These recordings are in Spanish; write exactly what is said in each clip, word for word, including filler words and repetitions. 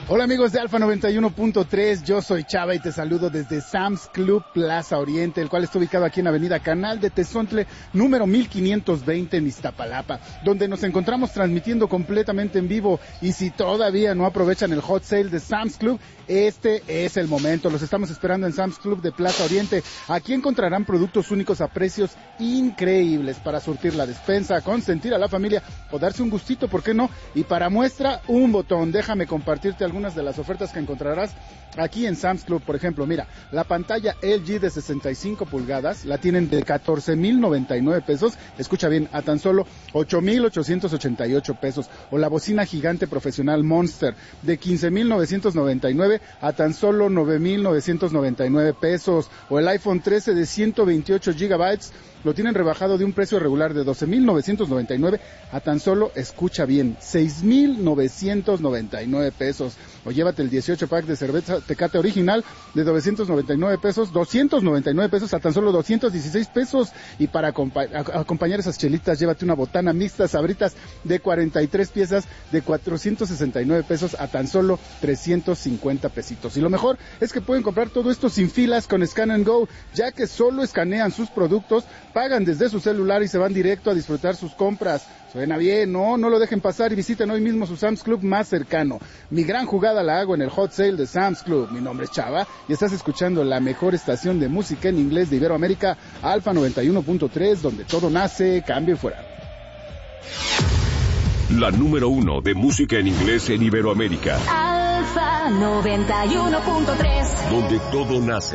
Hola amigos de Alfa noventa y uno punto tres, yo soy Chava y te saludo desde Sam's Club Plaza Oriente, el cual está ubicado aquí en Avenida Canal de Tezontle, número mil quinientos veinte en Iztapalapa, donde nos encontramos transmitiendo completamente en vivo. Y si todavía no aprovechan el hot sale de Sam's Club, este es el momento. Los estamos esperando en Sam's Club de Plaza Oriente. Aquí encontrarán productos únicos a precios increíbles para surtir la despensa, consentir a la familia o darse un gustito, ¿por qué no? Y para muestra, un botón. Déjame compartirte algunas de las ofertas que encontrarás aquí en Sam's Club. Por ejemplo, mira, la pantalla L G de sesenta y cinco pulgadas la tienen de catorce mil noventa y nueve pesos, escucha bien, a tan solo ocho mil ochocientos ochenta y ocho pesos, o la bocina gigante profesional Monster de quince mil novecientos noventa y nueve a tan solo nueve mil novecientos noventa y nueve pesos, o el iPhone trece de ciento veintiocho gigabytes lo tienen rebajado de un precio regular de doce mil novecientos noventa y nueve a tan solo, escucha bien, seis mil novecientos noventa y nueve pesos. O llévate el dieciocho pack de cerveza Tecate original de novecientos noventa y nueve pesos, doscientos noventa y nueve pesos a tan solo doscientos dieciséis pesos. Y para acompa- acompañar esas chelitas, llévate una botana mixta Sabritas de cuarenta y tres piezas de cuatrocientos sesenta y nueve pesos a tan solo trescientos cincuenta pesitos. Y lo mejor es que pueden comprar todo esto sin filas con Scan and Go, ya que solo escanean sus productos, pagan desde su celular y se van directo a disfrutar sus compras. Suena bien, no, no lo dejen pasar y visiten hoy mismo su Sam's Club más cercano. Mi gran jugada la hago en el hot sale de Sam's Club. Mi nombre es Chava y estás escuchando la mejor estación de música en inglés de Iberoamérica, Alfa noventa y uno punto tres, donde todo nace, cambio y fuera. La número uno de música en inglés en Iberoamérica. Alfa noventa y uno punto tres. Donde todo nace.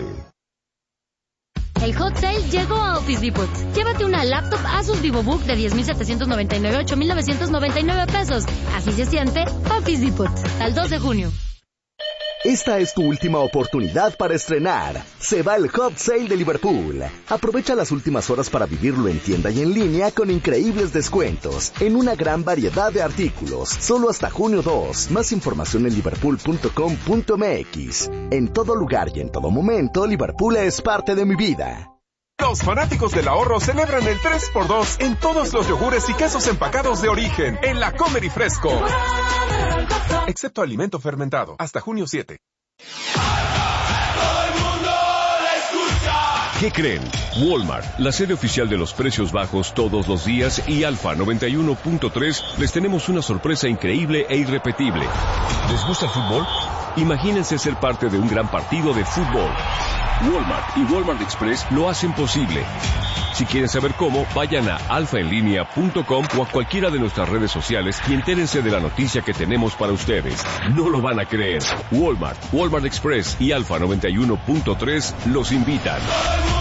El hot sale llegó a Office Depot. Llévate una laptop Asus VivoBook de diez mil setecientos noventa y nueve a ocho mil novecientos noventa y nueve pesos. Así se siente Office Depot. Al dos de junio. Esta es tu última oportunidad para estrenar. Se va el Hot Sale de Liverpool. Aprovecha las últimas horas para vivirlo en tienda y en línea con increíbles descuentos en una gran variedad de artículos. Solo hasta junio dos. Más información en liverpool punto com punto m x. En todo lugar y en todo momento, Liverpool es parte de mi vida. Los fanáticos del ahorro celebran el tres por dos en todos los yogures y quesos empacados de origen en la Comer y Fresco. Excepto alimento fermentado. Hasta junio siete. ¿Qué creen? Walmart, la sede oficial de los precios bajos todos los días, y Alfa noventa y uno punto tres les tenemos una sorpresa increíble e irrepetible. ¿Les gusta el fútbol? Imagínense ser parte de un gran partido de fútbol. Walmart y Walmart Express lo hacen posible. Si quieren saber cómo, vayan a alfa en línea punto com o a cualquiera de nuestras redes sociales y entérense de la noticia que tenemos para ustedes. No lo van a creer. Walmart, Walmart Express y Alfa noventa y uno punto tres los invitan.